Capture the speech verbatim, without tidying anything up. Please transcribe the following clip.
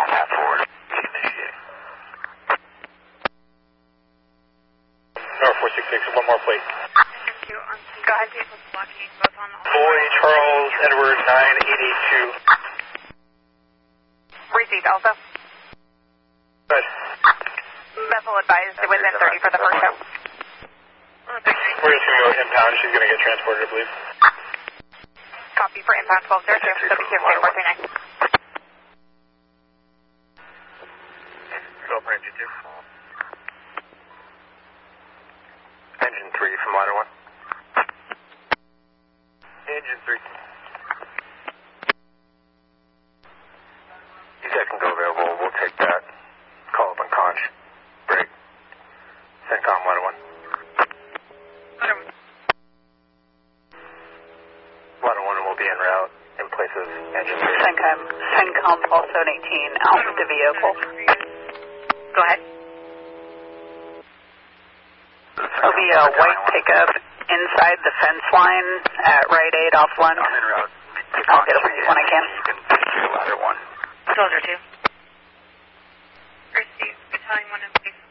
half forward. North four six six, one more plate. Go ahead, vehicles blocking both on the... Boy, Charles, Edward, nine eighty-two. Receive Alpha. Good. Vessel advised within thirty for the first show. We're just going to go impound. She's going to get transported, I believe. Copy for impound twelve zero two, W Q four three nine. Go for engine two. Engine three from ladder one. Engine three. You guys can go available. We'll take that. Call up on conch. Break. CENTCOM ladder one. Ladder one. Ladder one will be en route in place of engine three. CENTCOM, CENTCOM Pulse seven eighteen, Alpha to vehicle. Go ahead. There'll be a white pickup inside the fence line at right eight off Lund. I'm en route. I'll get it for you when I can. You can take ladder one. Soldier two. Receive battalion one and please.